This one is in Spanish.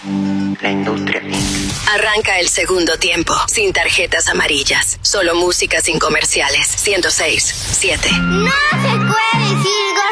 La industria Inc. Arranca el segundo tiempo, sin tarjetas amarillas, solo música sin comerciales. 106.7. No se puede decir